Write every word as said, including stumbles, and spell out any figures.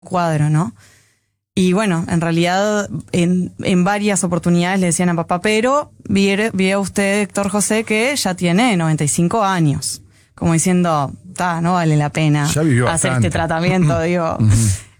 cuadro, ¿no? Y bueno, en realidad en, en varias oportunidades le decían a papá, pero vea usted, Héctor José, que ya tiene noventa y cinco años. Como diciendo, ta, no vale la pena Ya vivió hacer bastante. este tratamiento, digo.